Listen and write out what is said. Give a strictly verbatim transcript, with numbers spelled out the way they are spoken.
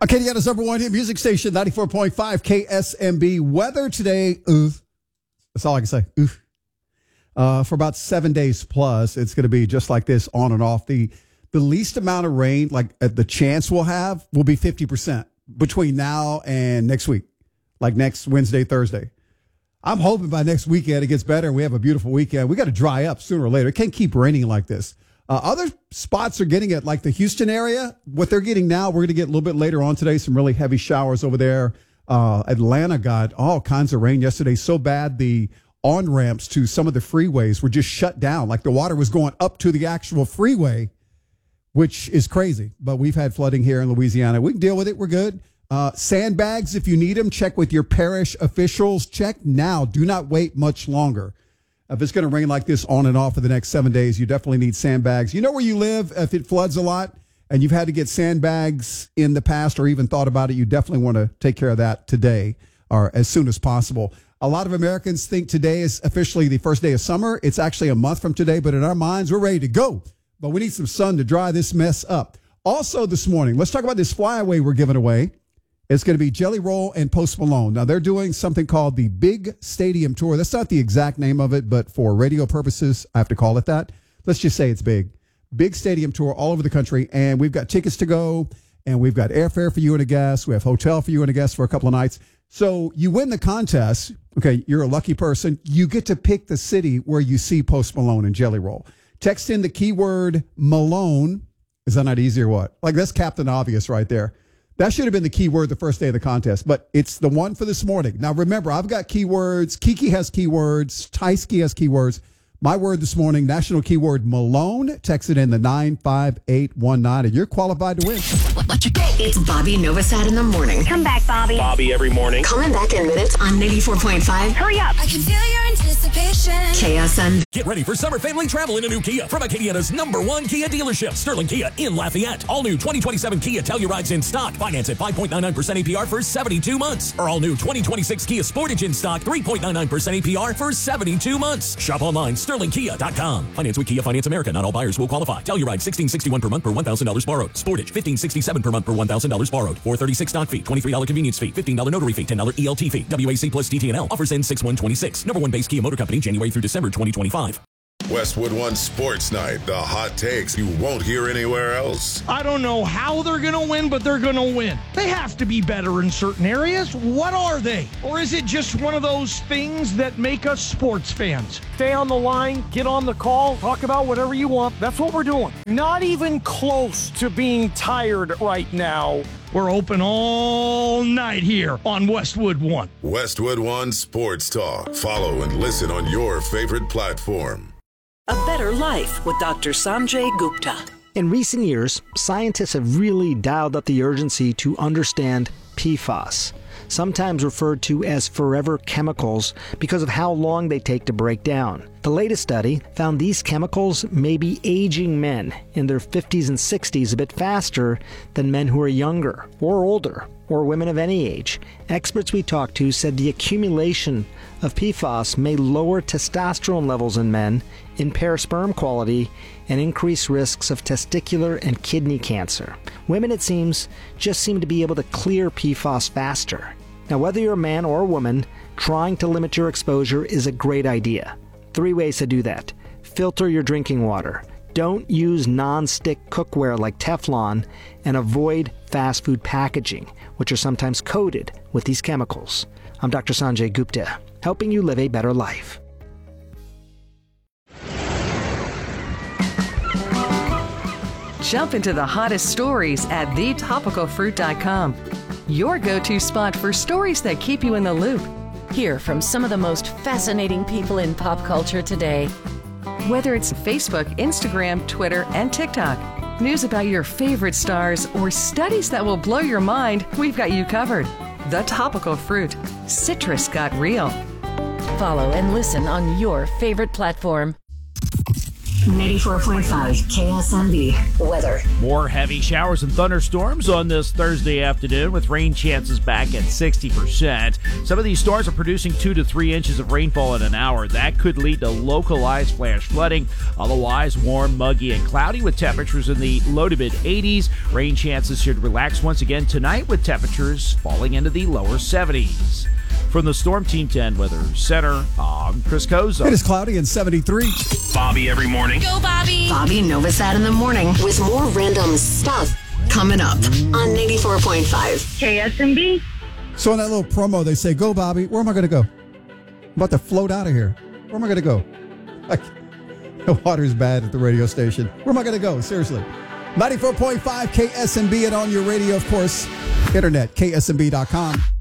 Acadiana's number one hit music station, ninety-four point five K S M B. Weather today, oof. That's all I can say. Oof. Uh, for about seven days plus, it's going to be just like this on and off. The the least amount of rain, like uh, the chance we'll have, will be fifty percent between now and next week, like next Wednesday, Thursday. I'm hoping by next weekend it gets better and we have a beautiful weekend. We got to dry up sooner or later. It can't keep raining like this. Uh, other spots are getting it, like the Houston area. What they're getting now, we're going to get a little bit later on today, some really heavy showers over there. Uh, Atlanta got all kinds of rain yesterday, so bad the on-ramps to some of the freeways were just shut down. Like the water was going up to the actual freeway, which is crazy. But we've had flooding here in Louisiana. We can deal with it. We're good. Uh, sandbags, if you need them, check with your parish officials. Check now. Do not wait much longer. If it's going to rain like this on and off for the next seven days, you definitely need sandbags. You know where you live, if it floods a lot and you've had to get sandbags in the past or even thought about it, you definitely want to take care of that today or as soon as possible. A lot of Americans think today is officially the first day of summer. It's actually a month from today, but in our minds, we're ready to go. But we need some sun to dry this mess up. Also this morning, let's talk about this flyaway we're giving away. It's going to be Jelly Roll and Post Malone. Now, they're doing something called the Big Stadium Tour. That's not the exact name of it, but for radio purposes, I have to call it that. Let's just say it's big. Big Stadium Tour all over the country, and we've got tickets to go, and we've got airfare for you and a guest. We have hotel for you and a guest for a couple of nights. So you win the contest. Okay, you're a lucky person. You get to pick the city where you see Post Malone and Jelly Roll. Text in the keyword Malone. Is that not easy or what? Like, that's Captain Obvious right there. That should have been the keyword the first day of the contest, but it's the one for this morning. Now, remember, I've got keywords. Kiki has keywords. Tyski has keywords. My word this morning, national keyword Malone. Text it in the nine five eight one nine, and you're qualified to win. It's Bobby Novosad in the morning. Come back, Bobby. Bobby every morning. Coming back in minutes on ninety-four point five. Hurry up. I can feel your anticipation. K S M. Get ready for summer family travel in a new Kia from Acadiana's number one Kia dealership, Sterling Kia in Lafayette. All new twenty twenty-seven Kia Telluride's in stock. Finance at five point nine nine percent A P R for seventy-two months. Or all new twenty twenty-six Kia Sportage in stock, three point nine nine percent A P R for seventy-two months. Shop online, sterling kia dot com. Finance with Kia Finance America. Not all buyers will qualify. Telluride sixteen sixty-one per month per one thousand dollars borrowed. Sportage fifteen sixty-seven per month per one thousand dollars borrowed. four thirty-six stock fee, twenty-three dollars convenience fee, fifteen dollars notary fee, ten dollars E L T fee. W A C plus D T N L. Offers end six one twenty-six. Number one base Kia Motor Company, January through December twenty twenty-five. Westwood One Sports Night. The hot takes you won't hear anywhere else. I don't know how they're going to win, but they're going to win. They have to be better in certain areas. What are they? Or is it just one of those things that make us sports fans? Stay on the line, get on the call, talk about whatever you want. That's what we're doing. Not even close to being tired right now. We're open all night here on Westwood One. Westwood One Sports Talk. Follow and listen on your favorite platform. A Better Life with Doctor Sanjay Gupta. In recent years, scientists have really dialed up the urgency to understand P FAS, sometimes referred to as forever chemicals because of how long they take to break down. The latest study found these chemicals may be aging men in their fifties and sixties a bit faster than men who are younger or older, or women of any age. Experts we talked to said the accumulation of P FAS may lower testosterone levels in men, impair sperm quality, and increase risks of testicular and kidney cancer. Women, it seems, just seem to be able to clear P FAS faster. Now, whether you're a man or a woman, trying to limit your exposure is a great idea. Three ways to do that. Filter your drinking water. Don't use non-stick cookware like Teflon, and avoid fast food packaging, which are sometimes coated with these chemicals. I'm Doctor Sanjay Gupta, helping you live a better life. Jump into the hottest stories at the topical fruit dot com. Your go-to spot for stories that keep you in the loop. Hear from some of the most fascinating people in pop culture today. Whether it's Facebook, Instagram, Twitter, and TikTok, news about your favorite stars, or studies that will blow your mind, we've got you covered. The Topical Fruit. Citrus got real. Follow and listen on your favorite platform. ninety-four point five K S M B weather. More heavy showers and thunderstorms on this Thursday afternoon with rain chances back at sixty percent. Some of these storms are producing two to three inches of rainfall in an hour. That could lead to localized flash flooding. Otherwise, warm, muggy, and cloudy with temperatures in the low to mid eighties. Rain chances should relax once again tonight with temperatures falling into the lower seventies. From the Storm Team ten Weather Center, I'm Chris Koza. It is cloudy and seventy-three. Bobby every morning. Go, Bobby. Bobby Novosad in the morning with more random stuff coming up on ninety-four point five K S M B. So in that little promo, they say, go, Bobby. Where am I going to go? I'm about to float out of here. Where am I going to go? Like, the water's bad at the radio station. Where am I going to go? Seriously. ninety-four point five K S M B and on your radio, of course. Internet, K S M B dot com.